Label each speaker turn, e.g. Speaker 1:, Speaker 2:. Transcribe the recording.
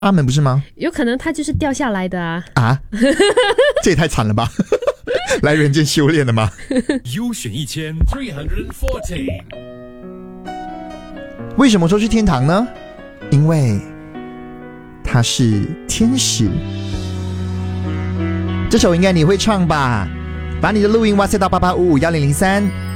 Speaker 1: 阿门不是吗？
Speaker 2: 有可能他就是掉下来的啊！
Speaker 1: 这也太惨了吧！来人间修炼的吗？
Speaker 3: 优选1314，
Speaker 1: 为什么说是天堂呢？因为他是天使。这首应该你会唱吧？把你的录音WhatsApp到88551003